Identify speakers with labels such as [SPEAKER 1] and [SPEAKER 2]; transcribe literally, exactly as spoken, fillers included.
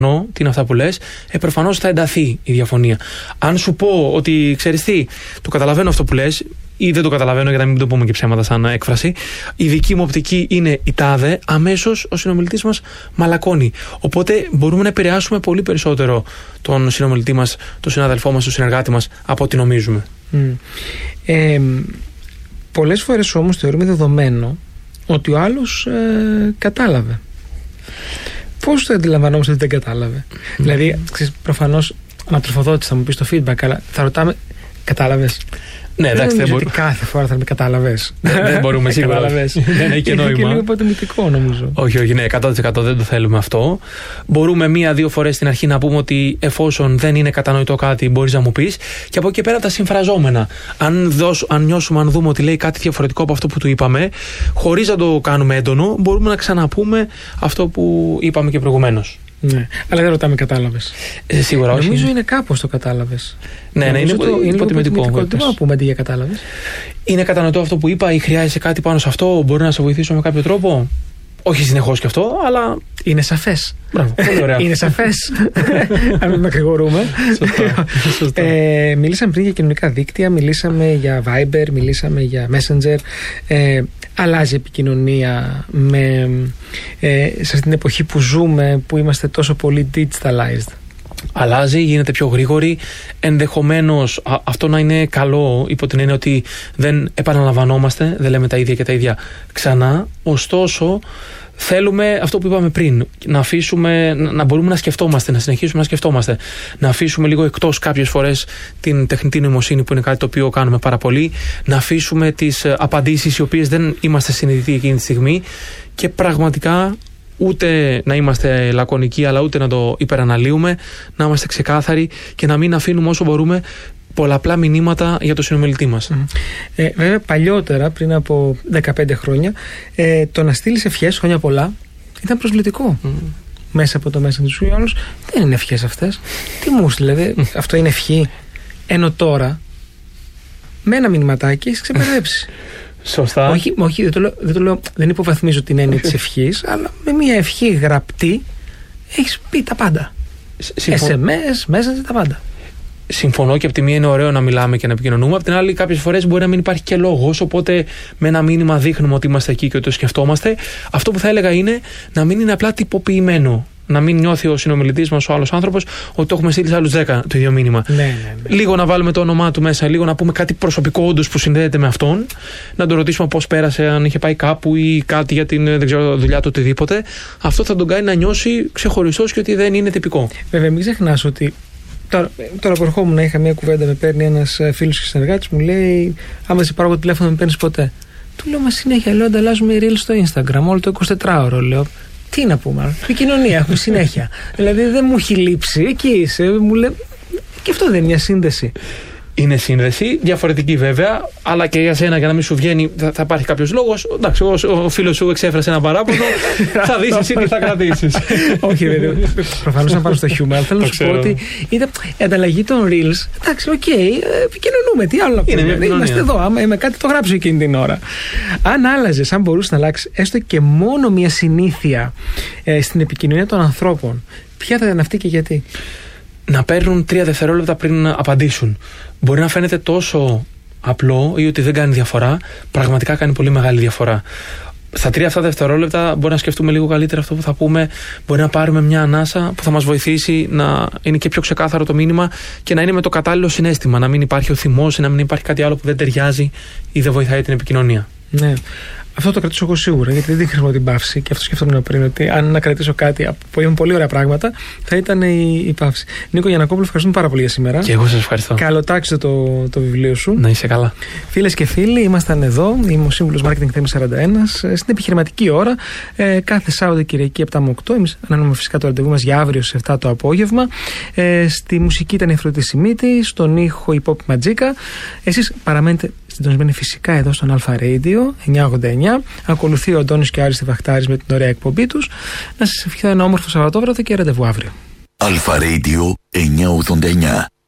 [SPEAKER 1] τι είναι αυτά που λες, ε, προφανώς θα ενταθεί η διαφωνία. Αν σου πω ότι ξέρεις τι, το καταλαβαίνω αυτό που λες, ή δεν το καταλαβαίνω για να μην το πούμε και ψέματα σαν έκφραση, η δική μου οπτική είναι η τάδε, αμέσως ο συνομιλητής μας μαλακώνει. Οπότε μπορούμε να επηρεάσουμε πολύ περισσότερο τον συνομιλητή μας, τον συναδελφό μας, τον συνεργάτη μας από ό,τι νομίζουμε.
[SPEAKER 2] Mm. Ε, πολλές φορές όμως θεωρούμε δεδομένο ότι ο άλλος ε, κατάλαβε. Πώς το αντιλαμβανόμαστε ότι δεν κατάλαβε? Mm. Δηλαδή, προφανώς ανατροφοδότης θα μου πει το feedback, αλλά θα ρωτάμε, κατάλαβες?
[SPEAKER 1] Ναι, εντάξει, δεν
[SPEAKER 2] μπορεί. Κάθε φορά θα με κατάλαβες.
[SPEAKER 1] Δεν, δεν μπορούμε σίγουρα. Δεν έχει και νόημα.
[SPEAKER 2] Είναι και λίγο υποτιμητικό, νομίζω.
[SPEAKER 1] Όχι, όχι, ναι, εκατό τοις εκατό δεν το θέλουμε αυτό. Μπορούμε μία-δύο φορές στην αρχή να πούμε ότι εφόσον δεν είναι κατανοητό κάτι, μπορείς να μου πεις. Και από εκεί πέρα τα συμφραζόμενα. Αν, δώσ, αν νιώσουμε, αν δούμε ότι λέει κάτι διαφορετικό από αυτό που του είπαμε, χωρίς να το κάνουμε έντονο, μπορούμε να ξαναπούμε αυτό που είπαμε και προηγουμένως.
[SPEAKER 2] Ναι, αλλά δεν ρωτάμε, κατάλαβες?
[SPEAKER 1] Ε, σίγουρα όχι.
[SPEAKER 2] Νομίζω είναι κάπως το κατάλαβες.
[SPEAKER 1] Ναι, ναι, είναι,
[SPEAKER 2] το, είναι υποτιμητικό. Τι μπορούμε να πούμε αντί για κατάλαβες?
[SPEAKER 1] Είναι κατανοητό αυτό που είπα ή χρειάζεσαι κάτι πάνω σε αυτό? Μπορεί να σε βοηθήσω με κάποιο τρόπο? Όχι συνεχώς και αυτό, αλλά
[SPEAKER 2] είναι σαφές.
[SPEAKER 1] Μπράβο, πολύ ωραία.
[SPEAKER 2] Είναι σαφές. Αν μην μακρηγορούμε.
[SPEAKER 1] Σωστά. Σωστά.
[SPEAKER 2] Ε, μιλήσαμε πριν για κοινωνικά δίκτυα, μιλήσαμε για Viber, μιλήσαμε για Messenger. Ε, αλλάζει η επικοινωνία με, ε, σε αυτή την εποχή που ζούμε, που είμαστε τόσο πολύ digitalized?
[SPEAKER 1] Αλλάζει, γίνεται πιο γρήγορη. Ενδεχομένως α, αυτό να είναι καλό, υπό την έννοια ότι δεν επαναλαμβανόμαστε, δεν λέμε τα ίδια και τα ίδια ξανά. Ωστόσο, θέλουμε αυτό που είπαμε πριν, να αφήσουμε, να μπορούμε να σκεφτόμαστε, να συνεχίσουμε να σκεφτόμαστε. Να αφήσουμε λίγο εκτός κάποιες φορές την τεχνητή νοημοσύνη, που είναι κάτι το οποίο κάνουμε πάρα πολύ. Να αφήσουμε τις απαντήσεις οι οποίες δεν είμαστε συνειδητοί εκείνη τη στιγμή και πραγματικά ούτε να είμαστε λακωνικοί, αλλά ούτε να το υπεραναλύουμε, να είμαστε ξεκάθαροι και να μην αφήνουμε όσο μπορούμε πολλαπλά μηνύματα για το συνομιλητή μας. Mm.
[SPEAKER 2] Ε, βέβαια, παλιότερα, πριν από δεκαπέντε χρόνια, ε, το να στείλεις ευχές, χρόνια πολλά, ήταν προσβλητικό. Mm. Μέσα από το Messenger σου, ή άλλος, δεν είναι ευχές αυτές. Τι μου δηλαδή, mm. αυτό είναι ευχή? Ενώ τώρα, με ένα μηνυματάκι έχεις ξεπερδέψει.
[SPEAKER 1] Σωστά.
[SPEAKER 2] Όχι, όχι δεν, το λέω, δεν, το λέω, δεν υποβαθμίζω την έννοια της ευχής, αλλά με μια ευχή γραπτή έχεις πει τα πάντα. Συμφω... ες εμ ες, Messenger, τα πάντα.
[SPEAKER 1] Συμφωνώ, και από τη μία είναι ωραίο να μιλάμε και να επικοινωνούμε. Από την άλλη, κάποιες φορές μπορεί να μην υπάρχει και λόγος. Οπότε, με ένα μήνυμα δείχνουμε ότι είμαστε εκεί και ότι το σκεφτόμαστε. Αυτό που θα έλεγα είναι να μην είναι απλά τυποποιημένο. Να μην νιώθει ο συνομιλητής μας, ο άλλος άνθρωπος, ότι το έχουμε στείλει σε άλλους δέκα το ίδιο μήνυμα.
[SPEAKER 2] Ναι, ναι, ναι.
[SPEAKER 1] Λίγο να βάλουμε το όνομά του μέσα, λίγο να πούμε κάτι προσωπικό όντως που συνδέεται με αυτόν. Να τον ρωτήσουμε πώς πέρασε, αν είχε πάει κάπου ή κάτι για την δεν ξέρω, δουλειά του, οτιδήποτε. Αυτό θα τον κάνει να νιώσει ξεχωριστός και ότι δεν είναι τυπικό.
[SPEAKER 2] Βέβαια, μην ξεχνάς ότι. Τώρα, τώρα που ερχόμουν να είχα μια κουβέντα, με παίρνει ένας φίλος και συνεργάτης, μου λέει: άμα σε πάρω το τηλέφωνο, δεν με παίρνεις ποτέ. Του λέω: μα συνέχεια, λέω, ανταλλάζουμε reels στο Instagram, όλο το εικοσιτετράωρο, λέω. Τι να πούμε, επικοινωνία έχουμε συνέχεια. Δηλαδή δεν μου έχει λείψει, εκεί είσαι, μου λέει. Και αυτό δεν είναι μια σύνδεση?
[SPEAKER 1] Είναι σύνδεση, διαφορετική βέβαια, αλλά και για σένα, για να μην σου βγαίνει, θα, θα υπάρχει κάποιος λόγος. Εντάξει, ο, ο φίλος σου εξέφρασε ένα παράπονο, θα δεις εσύ τι θα κρατήσεις.
[SPEAKER 2] Όχι, βέβαια. Προφανώς να πάω στο χιούμορ. Θέλω να σου πω ότι ήταν η ανταλλαγή των reels. Εντάξει, οκ, okay, επικοινωνούμε. Τι άλλο να πούμε. Είμαστε εδώ. Άμα με κάτι το γράψω εκείνη την ώρα. Αν άλλαζε, αν μπορούσε να αλλάξει έστω και μόνο μια συνήθεια ε, στην επικοινωνία των ανθρώπων, ποια θα ήταν αυτή και γιατί?
[SPEAKER 1] Να παίρνουν τρία δευτερόλεπτα πριν να απαντήσουν. Μπορεί να φαίνεται τόσο απλό ή ότι δεν κάνει διαφορά. Πραγματικά κάνει πολύ μεγάλη διαφορά. Στα τρία αυτά δευτερόλεπτα μπορεί να σκεφτούμε λίγο καλύτερα αυτό που θα πούμε. Μπορεί να πάρουμε μια ανάσα που θα μας βοηθήσει να είναι και πιο ξεκάθαρο το μήνυμα και να είναι με το κατάλληλο συναίσθημα. Να μην υπάρχει ο θυμός ή να μην υπάρχει κάτι άλλο που δεν ταιριάζει ή δεν βοηθάει την επικοινωνία.
[SPEAKER 2] Ναι. Αυτό το κρατήσω εγώ σίγουρα, γιατί δεν χρησιμοποιώ την παύση, και αυτό σκεφτόμουν πριν, ότι αν να κρατήσω κάτι που είναι πολύ ωραία πράγματα, θα ήταν η, η παύση. Νίκο Γιαννακόπουλο, ευχαριστούμε πάρα πολύ για σήμερα.
[SPEAKER 1] Και εγώ σας ευχαριστώ.
[SPEAKER 2] Καλοτάξτε το, το βιβλίο σου.
[SPEAKER 1] Να είσαι καλά.
[SPEAKER 2] Φίλες και φίλοι, ήμασταν εδώ. Είμαι ο σύμβουλος Marketing Θέμης σαράντα ένα, στην επιχειρηματική ώρα, ε, κάθε Σάββατο Κυριακή επτά με οκτώ. Εμείς ανανούμε φυσικά το ραντεβού μας για αύριο στις επτά το απόγευμα. Ε, στη μουσική ήταν η Αφροδίτη Σιμίτη, στον ήχο η Pop Ματζίκα. Εσείς παραμένετε συντονισμένοι φυσικά εδώ στον Αλφα Radio εννιακόσια ογδόντα εννιά. Ακολουθεί ο Αντώνης και ο Άρης Βαχτάρης με την ωραία εκπομπή τους. Να σας ευχηθώ ένα όμορφο Σαββατόβραδο και ραντεβού αύριο.
[SPEAKER 3] Αλφα Radio εννιακόσια ογδόντα εννιά.